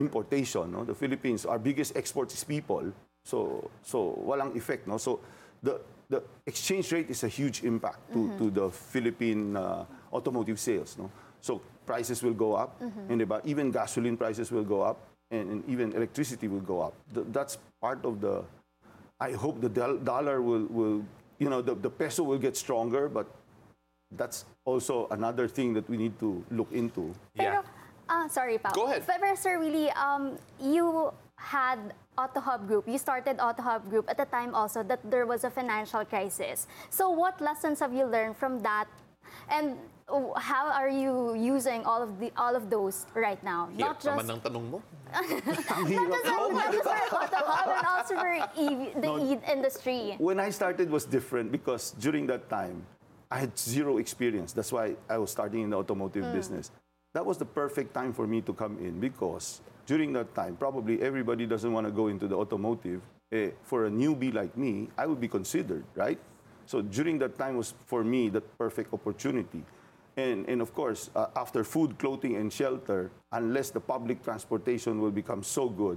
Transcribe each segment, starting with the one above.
importation, no? The Philippines, our biggest export is people. So walang effect, no? So the exchange rate is a huge impact to the Philippine automotive sales, no? So prices will go up, and even gasoline prices will go up, and even electricity will go up. That's part of the. I hope the dollar will the peso will get stronger, but that's also another thing that we need to look into. Yeah. Sorry, Pao. Go ahead. But Sir Willie, you had AutoHub Group. You started AutoHub Group at the time also that there was a financial crisis. So what lessons have you learned from that? And how are you using all of those right now? Hirap naman ng tanong mo. Ang hirap. Not just for AutoHub and also for the industry. When I started was different because during that time, I had zero experience. That's why I was starting in the automotive business. That was the perfect time for me to come in because during that time, probably everybody doesn't want to go into the automotive. For a newbie like me, I would be considered, right? So during that time was, for me, the perfect opportunity. And of course, after food, clothing, and shelter, unless the public transportation will become so good,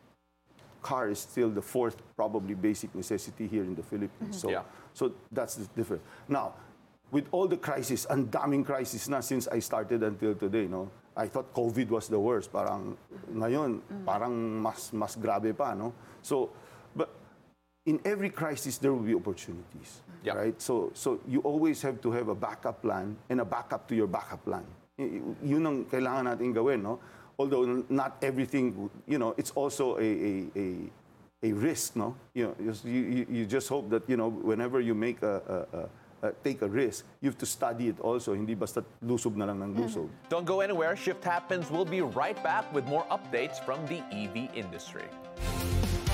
car is still the fourth probably basic necessity here in the Philippines. So that's the difference. Now, with all the crisis, ang daming crisis na since I started until today, no? I thought COVID was the worst. Parang ngayon, parang mas grabe pa, no? So, but in every crisis there will be opportunities, right? So you always have to have a backup plan and a backup to your backup plan. Yun ang kailangan natin gawin, no? Although not everything, it's also a risk, no? You just hope that whenever you make take a risk, you have to study it also. Hindi basta lusob na lang ng lusob. Don't go anywhere. Shift Happens. We'll be right back with more updates from the EV industry.